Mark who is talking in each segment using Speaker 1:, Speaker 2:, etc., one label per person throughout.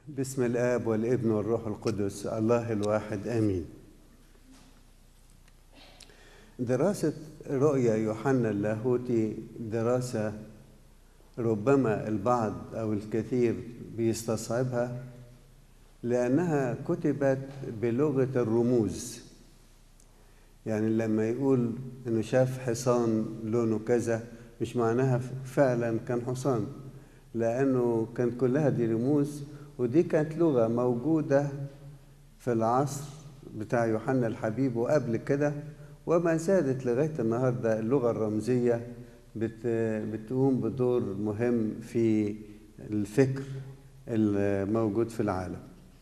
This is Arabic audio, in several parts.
Speaker 1: باسم الآب والابن والروح القدس الله الواحد آمين. دراسة رؤيا يوحنا اللاهوتي دراسة ربما البعض أو الكثير بيستصعبها لأنها كتبت بلغة الرموز. يعني لما يقول إنه شاف حصان لونه كذا مش معناها فعلا كان حصان، لأنه كان كلها دي رموز، ودي كانت لغة موجودة في العصر بتاع يوحنا الحبيب وقبل كده، وما زالت لغاية النهاردة اللغة الرمزية بتقوم بدور مهم في الفكر الموجود في العالم.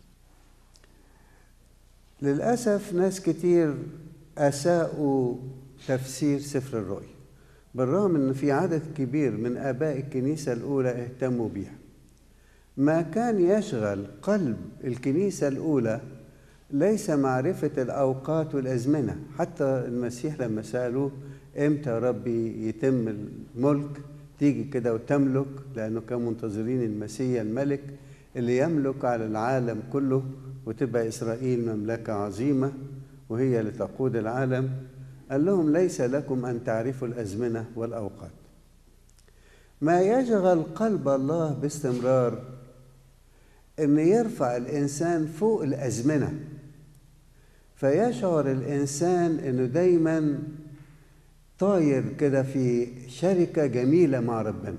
Speaker 1: للأسف ناس كتير أساءوا تفسير سفر الرؤيا، بالرغم أن في عدد كبير من آباء الكنيسة الأولى اهتموا بيها. ما كان يشغل قلب الكنيسة الأولى ليس معرفة الأوقات والأزمنة. حتى المسيح لما سألوه إمتى يا ربي يتم الملك تيجي كده وتملك، لأنه كانوا منتظرين المسيح الملك اللي يملك على العالم كله وتبقى إسرائيل مملكة عظيمة وهي اللي تقود العالم. قال لهم ليس لكم أن تعرفوا الأزمنة والأوقات. ما يشغل قلب الله باستمرار أن يرفع الإنسان فوق الأزمنة، فيشعر الإنسان أنه دايما طاير كده في شركة جميلة مع ربنا.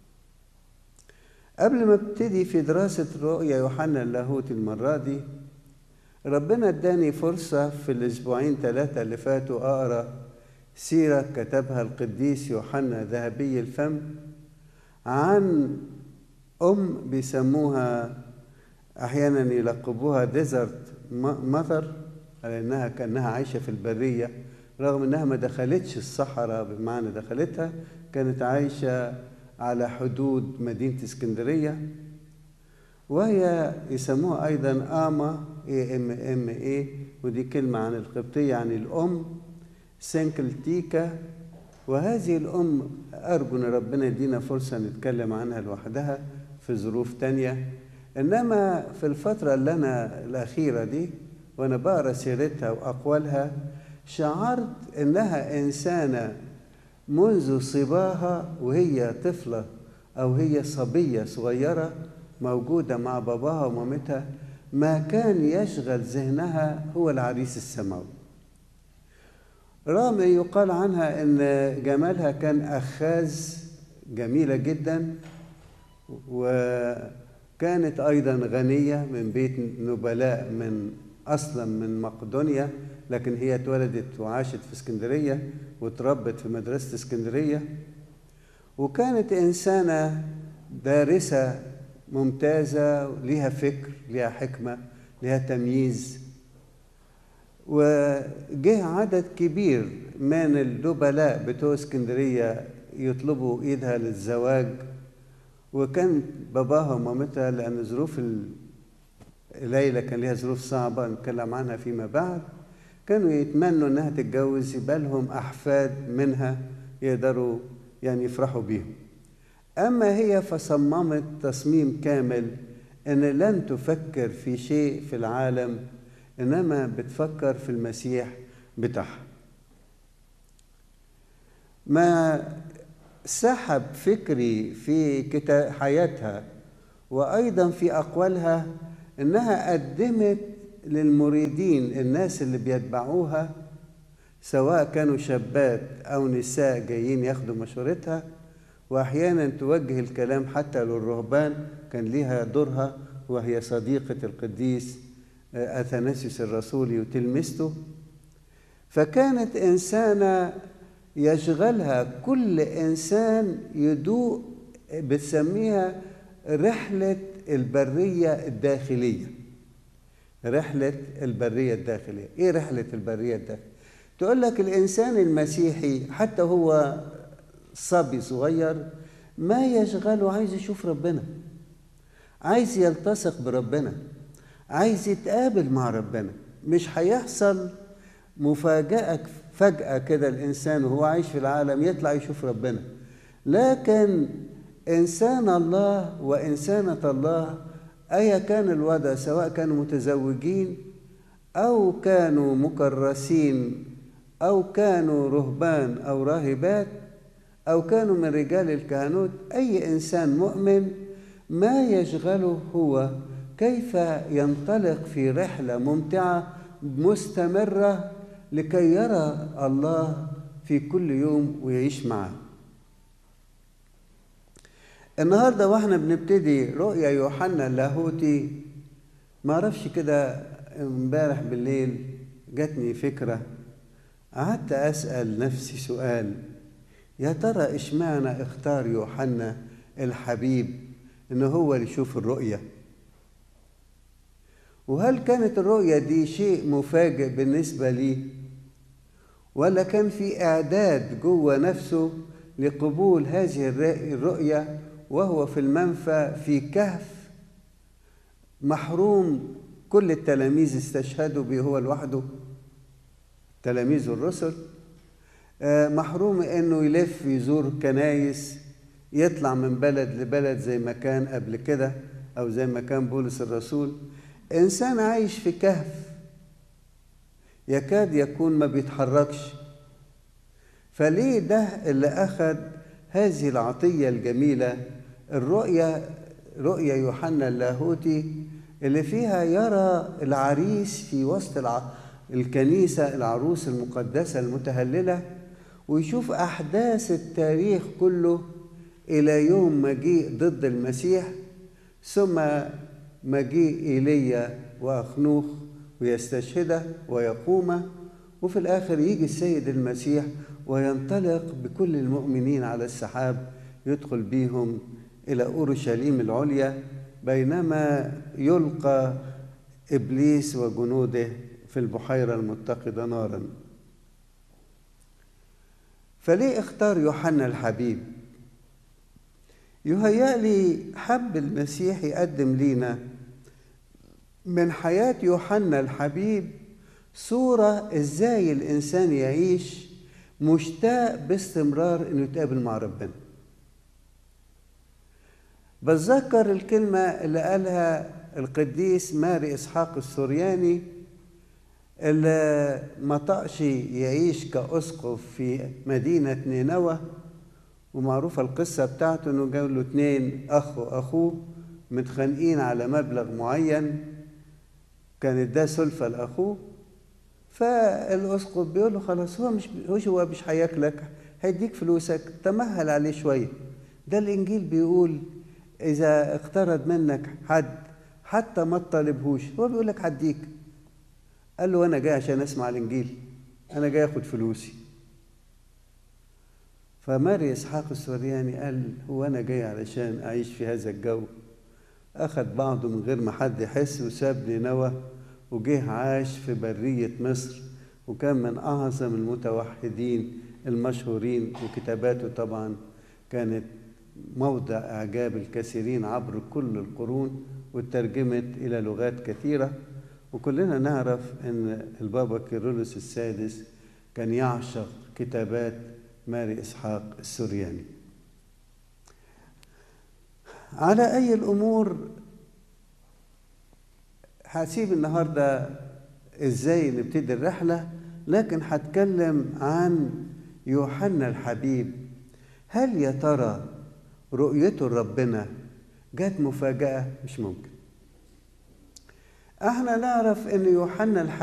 Speaker 1: قبل ما ابتدي في دراسة رؤيا يوحنا اللاهوتي المرة دي، ربنا اداني فرصة في الأسبوعين 3 اللي فاتوا أقرأ سيرة كتبها القديس يوحنا ذهبي الفم عن بيسموها أحيانا يلقبوها ديزرت ماذر، لأنها كأنها عايشة في البرية، رغم أنها ما دخلتش الصحراء بمعنى دخلتها، كانت عايشة على حدود مدينة اسكندرية، وهي يسموها أيضا آما AMMA، ودي كلمة عن القبطية عن الأم سنكلتيكا. وهذه الأم أرجو أن ربنا يدينا فرصة نتكلم عنها لوحدها في ظروف تانية. إنما في الفترة اللي أنا الأخيرة دي وأنا بقرأ سيرتها وأقوالها شعرت إنها إنسانة منذ صباها وهي طفلة أو هي صبية صغيرة موجودة مع باباها ومامتها، ما كان يشغل ذهنها هو العريس السماوي. رغم يقال عنها إن جمالها كان أخاذ جميلة جدا، وكانت أيضا غنية من بيت نبلاء أصلا من مقدونيا، لكن هي اتولدت وعاشت في اسكندرية وتربت في مدرسة اسكندرية، وكانت إنسانة دارسة ممتازة لها فكر لها حكمة لها تمييز. وجه عدد كبير من النبلاء بتوع اسكندرية يطلبوا إيدها للزواج، وكان باباها ومامتها لأن ظروف ليلى كان لها ظروف صعبة نتكلم عنها فيما بعد، كانوا يتمنوا أنها تتجوز يبقى لهم أحفاد منها يقدروا يعني يفرحوا بيهم. أما هي فصممت تصميم كامل أن لن تفكر في شيء في العالم، إنما بتفكر في المسيح بتاعها. ما سحب فكري في حياتها وأيضا في أقوالها إنها قدمت للمريدين الناس اللي بيتبعوها، سواء كانوا شابات أو نساء جايين ياخدوا مشورتها، وأحيانا توجه الكلام حتى للرهبان، كان لها دورها وهي صديقة القديس أثناسيوس الرسولي وتلمسته. فكانت إنسانة يشغلها كل إنسان يدوق، بتسميها رحلة البرية الداخلية. رحلة البرية الداخلية. إيه رحلة البرية الداخلية؟ تقول لك الإنسان المسيحي حتى هو صبي صغير ما يشغله، عايز يشوف ربنا، عايز يلتصق بربنا، عايز يتقابل مع ربنا. مش هيحصل مفاجأة فجأة كده الإنسان وهو عايش في العالم يطلع يشوف ربنا، لكن إنسان الله وإنسانة الله أيا كان الوضع، سواء كانوا متزوجين أو كانوا مكرسين أو كانوا رهبان أو راهبات أو كانوا من رجال الكهنوت، أي إنسان مؤمن ما يشغله هو كيف ينطلق في رحلة ممتعة مستمرة لكي يرى الله في كل يوم ويعيش معه. النهاردة واحنا بنبتدي رؤيا يوحنا اللاهوتي، ما اعرفش كده، امبارح بالليل جاتني فكرة، قعدت أسأل نفسي سؤال: يا ترى اشمعنى اختار يوحنا الحبيب إنه هو اللي يشوف الرؤية؟ وهل كانت الرؤية دي شيء مفاجئ بالنسبة لي، ولا كان في إعداد جوه نفسه لقبول هذه الرؤية وهو في المنفى في كهف محروم، كل التلاميذ استشهدوا به هو لوحده، تلاميذ الرسل، محروم إنه يلف يزور كنايس، يطلع من بلد لبلد زي ما كان قبل كده أو زي ما كان بولس الرسول. إنسان عايش في كهف يكاد يكون ما بيتحركش. فليه ده اللي أخذ هذه العطية الجميلة، رؤيا يوحنا اللاهوتي، اللي فيها يرى العريس في وسط الكنيسة، العروس المقدسة المتهللة، ويشوف أحداث التاريخ كله إلى يوم مجيء ضد المسيح، ثم مجيء إيليا وأخنوخ ويستشهده ويقوم، وفي الآخر يجي السيد المسيح وينطلق بكل المؤمنين على السحاب، يدخل بيهم إلى أورشليم العليا، بينما يلقى إبليس وجنوده في البحيرة المتقدة نارا. فليه اختار يوحنا الحبيب؟ يهيألي حب المسيح يقدم لينا من حياة يوحنا الحبيب صورة إزاي الإنسان يعيش مشتاق باستمرار إنه يتقابل مع ربنا. بتذكر الكلمة اللي قالها القديس ماري إسحاق السورياني، اللي ما طقش يعيش كأسقف في مدينة نينوى، ومعروفة القصة بتاعته إنه جاب له 2 أخ وأخوه متخانقين على مبلغ معين، كانت ده سلفة لأخوه. فالأسقف بيقول له: خلاص، هو مش هياكلك، هيديك فلوسك، تمهل عليه شوية. ده الإنجيل بيقول إذا اقترض منك حد حتى ما تطالبهوش، هو بيقول لك هديك. قال له: أنا جاي عشان أسمع الإنجيل، أنا جاي أخد فلوسي. فماري إسحاق السورياني قال: هو أنا جاي علشان أعيش في هذا الجو؟ أخذ بعضه من غير ما حد يحس وساب نينوى وجه عاش في برية مصر، وكان من أعظم المتوحدين المشهورين، وكتاباته طبعا كانت موضع إعجاب الكثيرين عبر كل القرون، وترجمت إلى لغات كثيرة. وكلنا نعرف أن البابا كيرلس السادس كان يعشق كتابات ماري إسحاق السورياني. على أي الأمور، هسيب النهاردة إزاي نبتدي الرحلة، لكن هتكلم عن يوحنا الحبيب. هل يا ترى رؤيته لربنا جات مفاجأة؟ مش ممكن. احنا نعرف ان يوحنا الحبيب